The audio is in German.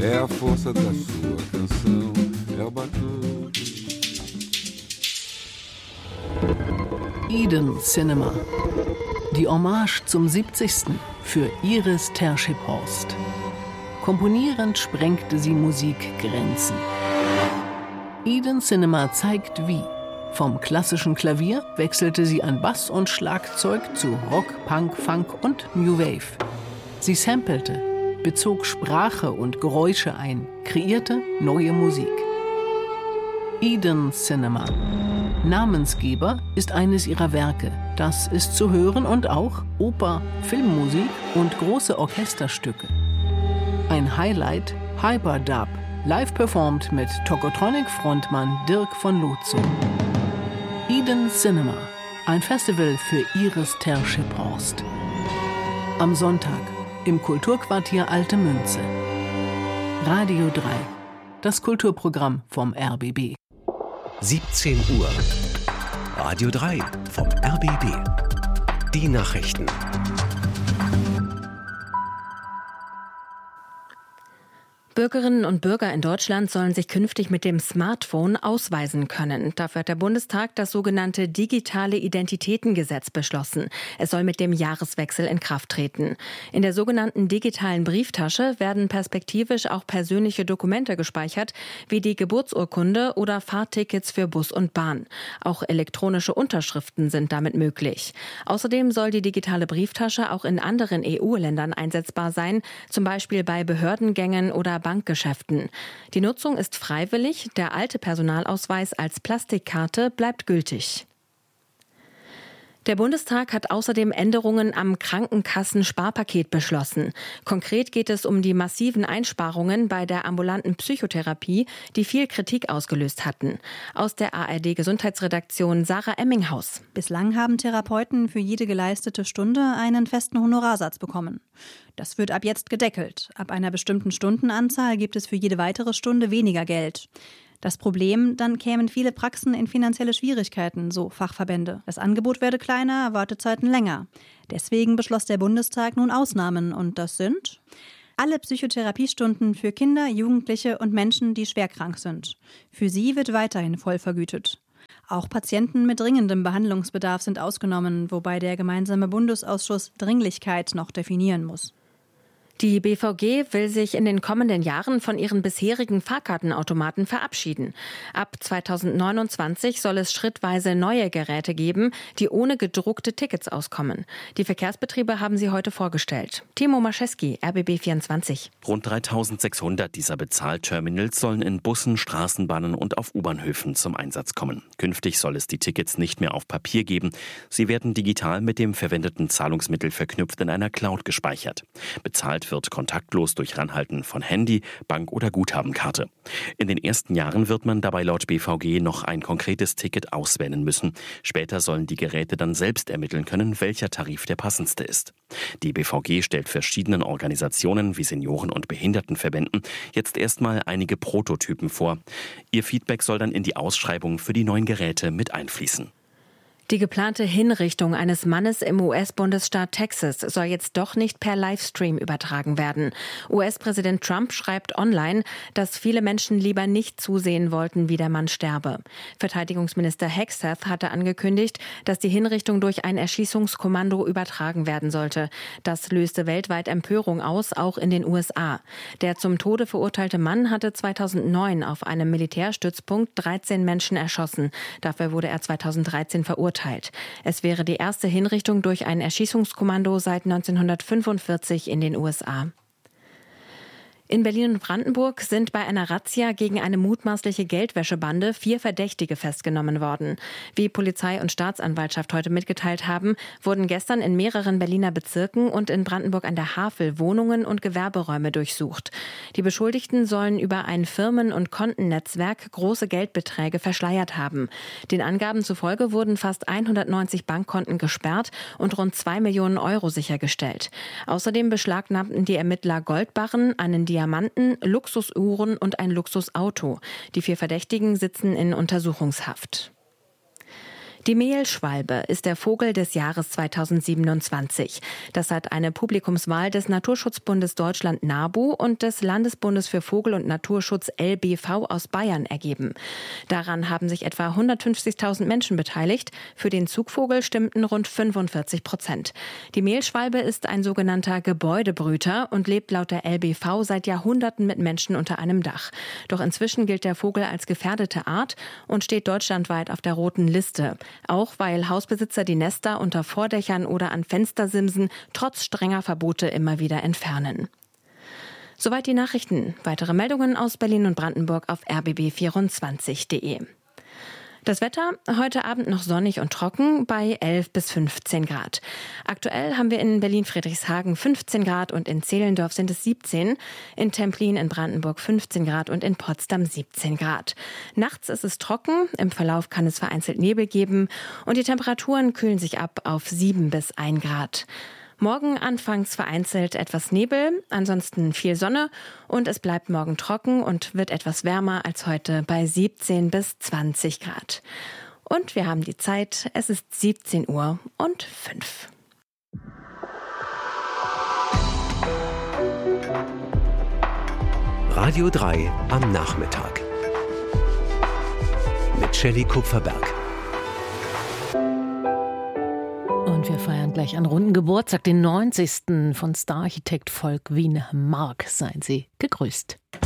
é a força da sua canção, é o batuque. Eden Cinema. Die Hommage zum 70. für Iris Terschip-Horst. Komponierend sprengte sie Musikgrenzen. Eden Cinema zeigt wie. Vom klassischen Klavier wechselte sie an Bass und Schlagzeug zu Rock, Punk, Funk und New Wave. Sie sampelte, bezog Sprache und Geräusche ein, kreierte neue Musik. Eden Cinema. Namensgeber ist eines ihrer Werke. Das ist zu hören und auch Oper, Filmmusik und große Orchesterstücke. Ein Highlight, Hyperdub, live performt mit Tokotronic-Frontmann Dirk von Lozo. Eden Cinema, ein Festival für Iris Terschip-Horst. Am Sonntag im Kulturquartier Alte Münze. Radio 3, das Kulturprogramm vom RBB. 17 Uhr. Radio 3 vom RBB. Die Nachrichten. Bürgerinnen und Bürger in Deutschland sollen sich künftig mit dem Smartphone ausweisen können. Dafür hat der Bundestag das sogenannte Digitale Identitätengesetz beschlossen. Es soll mit dem Jahreswechsel in Kraft treten. In der sogenannten digitalen Brieftasche werden perspektivisch auch persönliche Dokumente gespeichert, wie die Geburtsurkunde oder Fahrtickets für Bus und Bahn. Auch elektronische Unterschriften sind damit möglich. Außerdem soll die digitale Brieftasche auch in anderen EU-Ländern einsetzbar sein, zum Beispiel bei Behördengängen oder Bankgeschäften. Die Nutzung ist freiwillig, der alte Personalausweis als Plastikkarte bleibt gültig. Der Bundestag hat außerdem Änderungen am Krankenkassen-Sparpaket beschlossen. Konkret geht es um die massiven Einsparungen bei der ambulanten Psychotherapie, die viel Kritik ausgelöst hatten. Aus der ARD-Gesundheitsredaktion Sarah Emminghaus. Bislang haben Therapeuten für jede geleistete Stunde einen festen Honorarsatz bekommen. Das wird ab jetzt gedeckelt. Ab einer bestimmten Stundenanzahl gibt es für jede weitere Stunde weniger Geld. Das Problem, dann kämen viele Praxen in finanzielle Schwierigkeiten, so Fachverbände. Das Angebot werde kleiner, Wartezeiten länger. Deswegen beschloss der Bundestag nun Ausnahmen und das sind alle Psychotherapiestunden für Kinder, Jugendliche und Menschen, die schwerkrank sind. Für sie wird weiterhin voll vergütet. Auch Patienten mit dringendem Behandlungsbedarf sind ausgenommen, wobei der gemeinsame Bundesausschuss Dringlichkeit noch definieren muss. Die BVG will sich in den kommenden Jahren von ihren bisherigen Fahrkartenautomaten verabschieden. Ab 2029 soll es schrittweise neue Geräte geben, die ohne gedruckte Tickets auskommen. Die Verkehrsbetriebe haben sie heute vorgestellt. Timo Mascheski, RBB 24. Rund 3.600 dieser Bezahlterminals sollen in Bussen, Straßenbahnen und auf U-Bahnhöfen zum Einsatz kommen. Künftig soll es die Tickets nicht mehr auf Papier geben. Sie werden digital mit dem verwendeten Zahlungsmittel verknüpft in einer Cloud gespeichert. Bezahlt wird kontaktlos durch Ranhalten von Handy, Bank- oder Guthabenkarte. In den ersten Jahren wird man dabei laut BVG noch ein konkretes Ticket auswählen müssen. Später sollen die Geräte dann selbst ermitteln können, welcher Tarif der passendste ist. Die BVG stellt verschiedenen Organisationen wie Senioren- und Behindertenverbänden jetzt erstmal einige Prototypen vor. Ihr Feedback soll dann in die Ausschreibung für die neuen Geräte mit einfließen. Die geplante Hinrichtung eines Mannes im US-Bundesstaat Texas soll jetzt doch nicht per Livestream übertragen werden. US-Präsident Trump schreibt online, dass viele Menschen lieber nicht zusehen wollten, wie der Mann sterbe. Verteidigungsminister Hegseth hatte angekündigt, dass die Hinrichtung durch ein Erschießungskommando übertragen werden sollte. Das löste weltweit Empörung aus, auch in den USA. Der zum Tode verurteilte Mann hatte 2009 auf einem Militärstützpunkt 13 Menschen erschossen. Dafür wurde er 2013 verurteilt. Es wäre die erste Hinrichtung durch ein Erschießungskommando seit 1945 in den USA. In Berlin und Brandenburg sind bei einer Razzia gegen eine mutmaßliche Geldwäschebande 4 Verdächtige festgenommen worden. Wie Polizei und Staatsanwaltschaft heute mitgeteilt haben, wurden gestern in mehreren Berliner Bezirken und in Brandenburg an der Havel Wohnungen und Gewerberäume durchsucht. Die Beschuldigten sollen über ein Firmen- und Kontennetzwerk große Geldbeträge verschleiert haben. Den Angaben zufolge wurden fast 190 Bankkonten gesperrt und rund 2 Millionen Euro sichergestellt. Außerdem beschlagnahmten die Ermittler Goldbarren, einen Diamanten, Luxusuhren und ein Luxusauto. Die 4 Verdächtigen sitzen in Untersuchungshaft. Die Mehlschwalbe ist der Vogel des Jahres 2027. Das hat eine Publikumswahl des Naturschutzbundes Deutschland NABU und des Landesbundes für Vogel- und Naturschutz LBV aus Bayern ergeben. Daran haben sich etwa 150.000 Menschen beteiligt. Für den Zugvogel stimmten rund 45%. Die Mehlschwalbe ist ein sogenannter Gebäudebrüter und lebt laut der LBV seit Jahrhunderten mit Menschen unter einem Dach. Doch inzwischen gilt der Vogel als gefährdete Art und steht deutschlandweit auf der roten Liste. Auch weil Hausbesitzer die Nester unter Vordächern oder an Fenstersimsen trotz strenger Verbote immer wieder entfernen. Soweit die Nachrichten. Weitere Meldungen aus Berlin und Brandenburg auf rbb24.de. Das Wetter heute Abend noch sonnig und trocken bei 11 bis 15 Grad. Aktuell haben wir in Berlin-Friedrichshagen 15 Grad und in Zehlendorf sind es 17, in Templin in Brandenburg 15 Grad und in Potsdam 17 Grad. Nachts ist es trocken, im Verlauf kann es vereinzelt Nebel geben und die Temperaturen kühlen sich ab auf 7 bis 1 Grad. Morgen anfangs vereinzelt etwas Nebel, ansonsten viel Sonne und es bleibt morgen trocken und wird etwas wärmer als heute bei 17 bis 20 Grad. Und wir haben die Zeit, es ist 17:05 Uhr. Radio 3 am Nachmittag. Mit Shelley Kupferberg. Und wir feiern gleich einen runden Geburtstag, den 90. von Stararchitekt Volkwin Mark. Seien Sie gegrüßt.